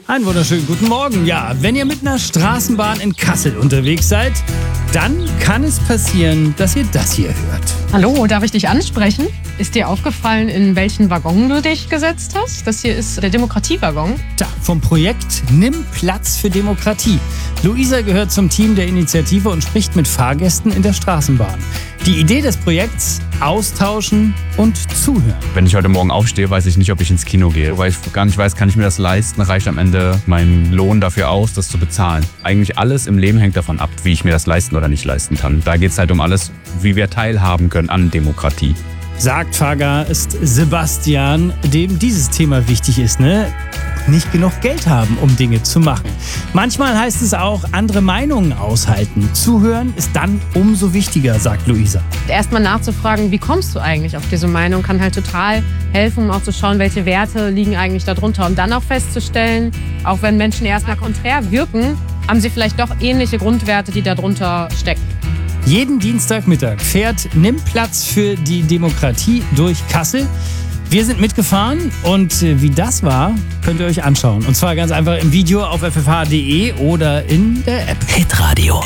Einen wunderschönen guten Morgen. Ja, wenn ihr mit einer Straßenbahn in Kassel unterwegs seid, dann kann es passieren, dass ihr das hier hört. Hallo, darf ich dich ansprechen? Ist dir aufgefallen, in welchen Waggon du dich gesetzt hast? Das hier ist der Demokratiewaggon. Tja, vom Projekt Nimm Platz für Demokratie. Luisa gehört zum Team der Initiative und spricht mit Fahrgästen in der Straßenbahn. Die Idee des Projekts: austauschen und zuhören. Wenn ich heute Morgen aufstehe, weiß ich nicht, ob ich ins Kino gehe. Weil ich gar nicht weiß, kann ich mir das leisten? Reicht am Ende mein Lohn dafür aus, das zu bezahlen? Eigentlich alles im Leben hängt davon ab, wie ich mir das leisten oder nicht leisten kann. Da geht es halt um alles, wie wir teilhaben können an Demokratie. Sagt Fahrgast Sebastian, dem dieses Thema wichtig ist, ne? Nicht genug Geld haben, um Dinge zu machen. Manchmal heißt es auch, andere Meinungen aushalten. Zuhören ist dann umso wichtiger, sagt Luisa. Erstmal nachzufragen, wie kommst du eigentlich auf diese Meinung, kann halt total helfen, um auch zu schauen, welche Werte liegen eigentlich darunter. Und dann auch festzustellen, auch wenn Menschen erstmal konträr wirken, haben sie vielleicht doch ähnliche Grundwerte, die darunter stecken. Jeden Dienstagmittag fährt Nimm Platz für die Demokratie durch Kassel. Wir sind mitgefahren und wie das war, könnt ihr euch anschauen. Und zwar ganz einfach im Video auf ffh.de oder in der App. Hitradio